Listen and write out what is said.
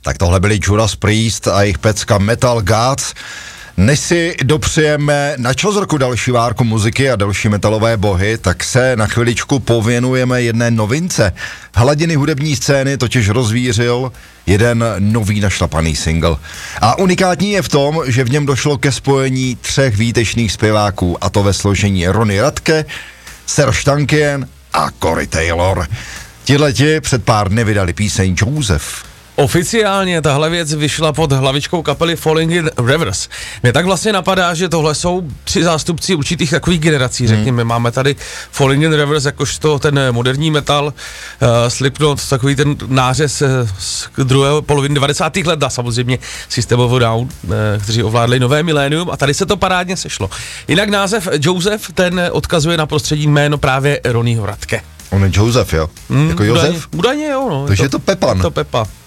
Tak tohle byli Judas Priest a jejich pecka Metal Gods. Než si dopřejeme na čas roku další várku muziky a další metalové bohy, tak se na chviličku pověnujeme jedné novince. Hladiny hudební scény totiž rozvířil jeden nový našlapaný single. A unikátní je v tom, že v něm došlo ke spojení 3 výtečných zpěváků, a to ve složení Ronny Radke, Serj Tankian a Corey Taylor. Tihleti před pár dny vydali píseň Joseph. Oficiálně tahle věc vyšla pod hlavičkou kapely Falling in Reverse. Mě tak vlastně napadá, že tohle jsou 3 zástupci určitých takových generací, řekněme. Máme tady Falling in Reverse, jakožto ten moderní metal, Slipknot, takový ten nářez z druhé poloviny 90. let a samozřejmě System of a Down, kteří ovládli nové milénium, a tady se to parádně sešlo. Jinak název Joseph, ten odkazuje na prostředí jméno právě Ronnyho Radke. On je Joseph, jo? Jako Josef? Údajně jo, no. Takže je to Pepan. To Pepa.